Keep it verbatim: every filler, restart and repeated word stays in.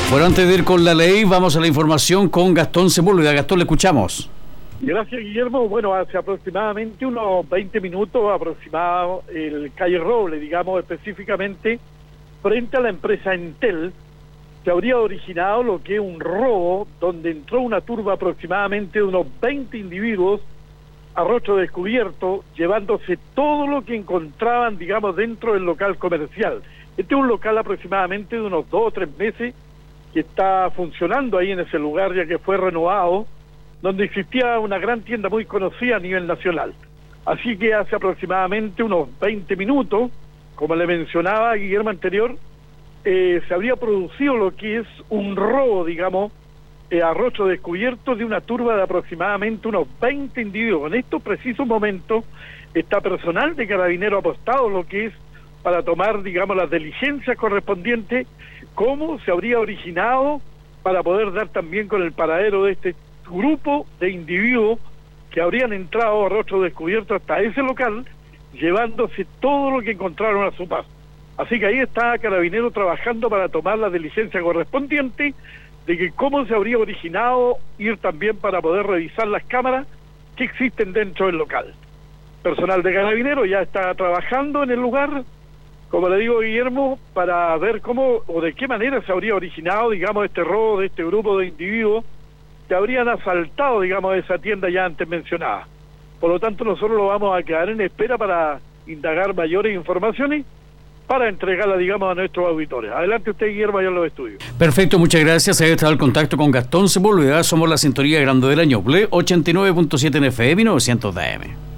Bueno, antes de ir con la ley, vamos a la información con Gastón Sepúlveda. Gastón, le escuchamos. Gracias, Guillermo. Bueno, hace aproximadamente unos veinte minutos aproximado, el calle Roble, digamos específicamente, frente a la empresa Entel, se habría originado lo que es un robo, donde entró una turba aproximadamente de unos veinte individuos a rostro descubierto, llevándose todo lo que encontraban, digamos, dentro del local comercial. Este es un local aproximadamente de unos dos o tres meses, que está funcionando ahí en ese lugar, ya que fue renovado, donde existía una gran tienda muy conocida a nivel nacional. Así que hace aproximadamente unos veinte minutos, como le mencionaba Guillermo anterior, eh, se habría producido lo que es un robo, digamos, eh, a rostro descubierto de una turba de aproximadamente unos veinte individuos. En estos precisos momentos está personal de Carabinero apostado, lo que es para tomar, digamos, las diligencias correspondientes, cómo se habría originado, para poder dar también con el paradero de este grupo de individuos que habrían entrado a rostro descubierto hasta ese local, llevándose todo lo que encontraron a su paso. Así que ahí está Carabinero trabajando para tomar la diligencia correspondiente de que cómo se habría originado, ir también para poder revisar las cámaras que existen dentro del local. Personal de Carabinero ya está trabajando en el lugar, como le digo, Guillermo, para ver cómo o de qué manera se habría originado, digamos, este robo de este grupo de individuos que habrían asaltado, digamos, esa tienda ya antes mencionada. Por lo tanto, nosotros lo vamos a quedar en espera para indagar mayores informaciones para entregarla, digamos, a nuestros auditores. Adelante usted, Guillermo, allá en los estudios. Perfecto, muchas gracias. Ahí está el contacto con Gastón Sepúlveda. Somos la sintonía grande del año, Ble ochenta y nueve punto siete en F M y novecientos D M.